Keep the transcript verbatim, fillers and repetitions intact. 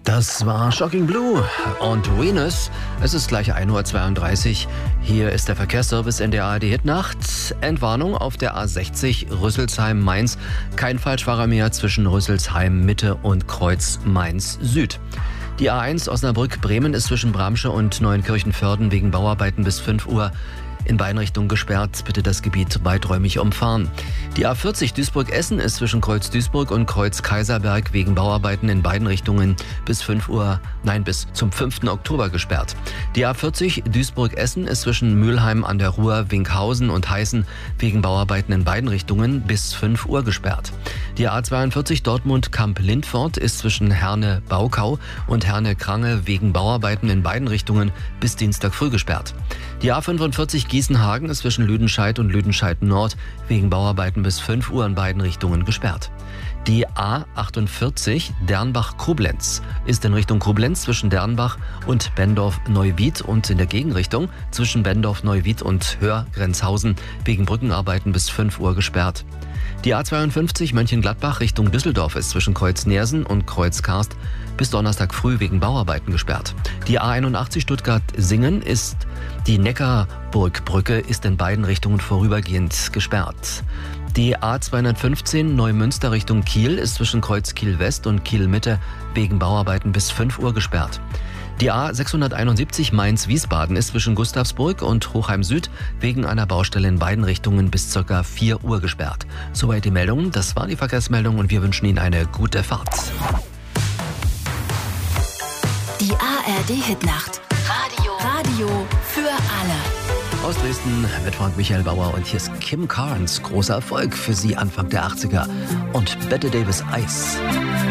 Das war Shocking Blue und Venus. Es ist gleich ein Uhr zweiunddreißig. Hier ist der Verkehrsservice in der A R D Hitnacht. Entwarnung auf der A sechzig Rüsselsheim-Mainz. Kein Falschfahrer mehr zwischen Rüsselsheim Mitte und Kreuz Mainz Süd. Die A eins Osnabrück-Bremen ist zwischen Bramsche und Neuenkirchen-Vörden wegen Bauarbeiten bis fünf Uhr in beiden Richtungen gesperrt. Bitte das Gebiet weiträumig umfahren. Die A vierzig Duisburg-Essen ist zwischen Kreuz Duisburg und Kreuz Kaiserberg wegen Bauarbeiten in beiden Richtungen bis fünf Uhr, nein, bis zum fünften Oktober gesperrt. Die A vierzig Duisburg-Essen ist zwischen Mülheim an der Ruhr, Winkhausen und Heißen wegen Bauarbeiten in beiden Richtungen bis fünf Uhr gesperrt. Die A zweiundvierzig Dortmund-Kamp-Lindfort ist zwischen Herne-Baukau und Herne-Krange wegen Bauarbeiten in beiden Richtungen bis Dienstag früh gesperrt. Die A fünfundvierzig Gießen-Hagen ist zwischen Lüdenscheid und Lüdenscheid-Nord wegen Bauarbeiten bis fünf Uhr in beiden Richtungen gesperrt. Die A achtundvierzig Dernbach-Koblenz ist in Richtung Koblenz zwischen Dernbach und Bendorf-Neuwied und in der Gegenrichtung zwischen Bendorf-Neuwied und Höhr-Grenzhausen wegen Brückenarbeiten bis fünf Uhr gesperrt. Die A zweiundfünfzig Mönchengladbach Richtung Düsseldorf ist zwischen Kreuz Neersen und Kreuz Karst bis Donnerstag früh wegen Bauarbeiten gesperrt. Die A einundachtzig Stuttgart-Singen ist die Neckarburgbrücke ist in beiden Richtungen vorübergehend gesperrt. Die A zweihundertfünfzehn Neumünster Richtung Kiel ist zwischen Kreuz Kiel West und Kiel Mitte wegen Bauarbeiten bis fünf Uhr gesperrt. Die A sechshunderteinundsiebzig Mainz-Wiesbaden ist zwischen Gustavsburg und Hochheim Süd wegen einer Baustelle in beiden Richtungen bis ca. vier Uhr gesperrt. Soweit die Meldung. Das war die Verkehrsmeldung und wir wünschen Ihnen eine gute Fahrt. Die A R D Hitnacht. Radio. Radio für alle. Aus Dresden mit Frank Michael Bauer und hier ist Kim Carnes. Großer Erfolg für sie Anfang der achtziger und Bette Davis Eis.